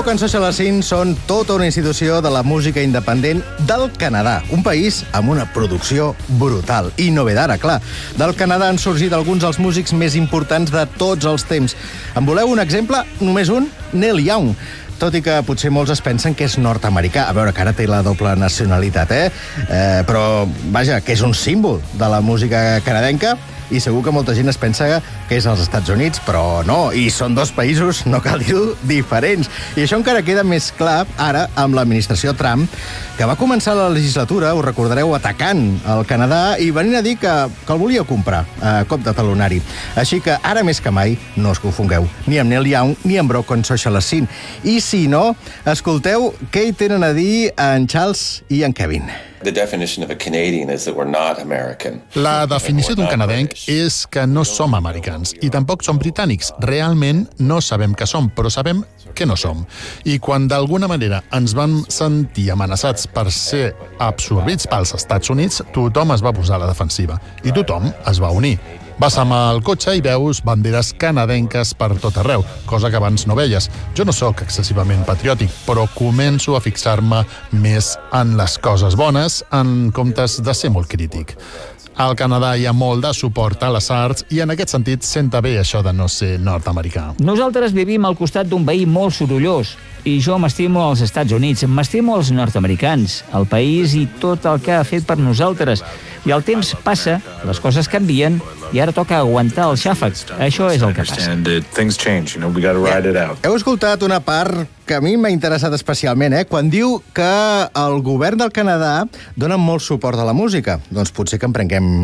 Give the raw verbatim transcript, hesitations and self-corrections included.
Broken Social Scene són tota una institució de la música independent del Canadà, un país amb una producció brutal i novedara, clar. Del Canadà han sorgit alguns dels músics més importants de tots els temps. En voleu un exemple? Només un? Neil Young. Tot i que potser molts es pensen que és nord-americà. A veure, que ara té la doble nacionalitat, eh? eh però, vaja, que és un símbol de la música canadenca, i segur que molta gent es pensa que és als Estats Units, però no, i són dos països, no cal dir-ho, diferents. I això encara queda més clar ara amb l'administració Trump, que va començar la legislatura, us recordareu, atacant el Canadà i venint a dir que, que el volia comprar a cop de talonari. Així que ara més que mai no us confongueu, ni amb Neil Young ni amb Broken Social Scene. I si no, escolteu què hi tenen a dir en Charles i en Kevin. The definition of a Canadian is that we're not American. La definició d'un canadenc és que no som americans i tampoc som britànics. Realment no sabem què som, però sabem que no som. I quan d'alguna manera ens vam sentir amenaçats per ser absorbits pels Estats Units, tothom es va posar a la defensiva i tothom es va unir. Vas amb el cotxe i veus banderes canadenques per tot arreu, cosa que abans no veies. Jo no sóc excessivament patriòtic, però començo a fixar-me més en les coses bones en comptes de ser molt crític. Al Canadà hi ha molt de suport a les arts i en aquest sentit senta bé això de no ser nord-americà. Nosaltres vivim al costat d'un veí molt sorollós i jo m'estimo als Estats Units, m'estimo als nord-americans, el país i tot el que ha fet per nosaltres. I el temps passa, les coses canvien i ara toca aguantar el xàfec. Això és el que passa. Heu escoltat una part que a mi m'ha interessat especialment, eh? Quan diu que el govern del Canadà dona molt suport a la música. Doncs potser que en prenguem